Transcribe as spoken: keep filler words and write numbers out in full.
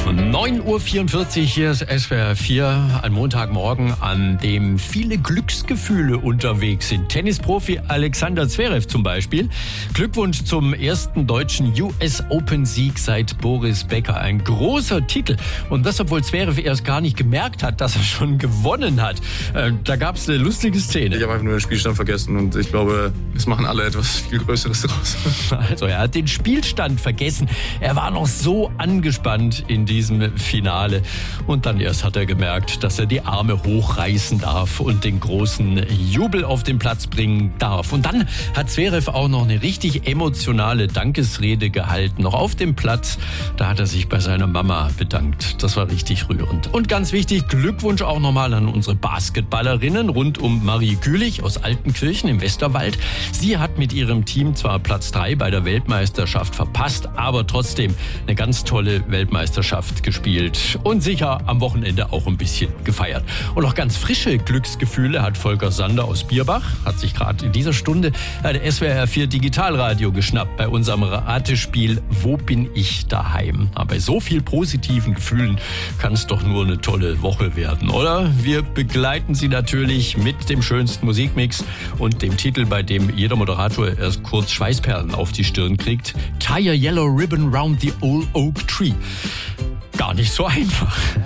neun Uhr vierundvierzig, hier ist S W R vier, ein Montagmorgen, an dem viele Glücksgefühle unterwegs sind. Tennisprofi Alexander Zverev zum Beispiel. Glückwunsch zum ersten deutschen U S Open-Sieg seit Boris Becker. Ein großer Titel. Und das, obwohl Zverev erst gar nicht gemerkt hat, dass er schon gewonnen hat. Äh, da gab es eine lustige Szene. Ich habe einfach nur den Spielstand vergessen und ich glaube, es machen alle etwas viel Größeres draus. Also er hat den Spielstand vergessen. Er war noch so angespannt in diesem Finale. Und dann erst hat er gemerkt, dass er die Arme hochreißen darf und den großen Jubel auf den Platz bringen darf. Und dann hat Zverev auch noch eine richtig emotionale Dankesrede gehalten. Noch auf dem Platz, da hat er sich bei seiner Mama bedankt. Das war richtig rührend. Und ganz wichtig, Glückwunsch auch nochmal an unsere Basketballerinnen rund um Marie Gülich aus Altenkirchen im Westerwald. Sie hat mit ihrem Team zwar Platz drei bei der Weltmeisterschaft verpasst, aber trotzdem eine ganz tolle Weltmeisterschaft gespielt und sicher am Wochenende auch ein bisschen gefeiert. Und noch ganz frische Glücksgefühle hat Volker Sander aus Bierbach, hat sich gerade in dieser Stunde der S W R vier Digitalradio geschnappt bei unserem Ratespiel Wo bin ich daheim? Aber bei so viel positiven Gefühlen kann es doch nur eine tolle Woche werden, oder? Wir begleiten Sie natürlich mit dem schönsten Musikmix und dem Titel, bei dem jeder Moderator erst kurz Schweißperlen auf die Stirn kriegt. Tie a yellow ribbon round the old oak tree. Gar nicht so einfach.